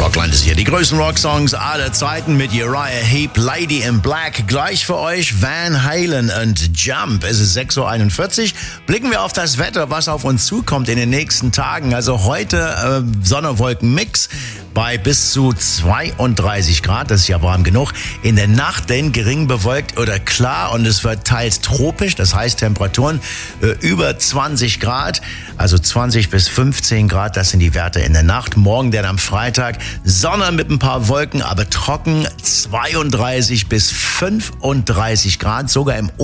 Rockland ist hier. Die größten Rocksongs aller Zeiten mit Uriah Heep, Lady in Black. Gleich für euch Van Halen und Jump. Es ist 6.41 Uhr. Blicken wir auf das Wetter, was auf uns zukommt in den nächsten Tagen. Also heute Sonne-Wolken-Mix bei bis zu 32 Grad. Das ist ja warm genug. In der Nacht dann gering bewölkt oder klar und es wird teils tropisch. Das heißt Temperaturen über 20 Grad. Also 20 bis 15 Grad. Das sind die Werte in der Nacht. Morgen dann am Freitag Sonne mit ein paar Wolken, aber trocken 32 bis 35 Grad. Sogar im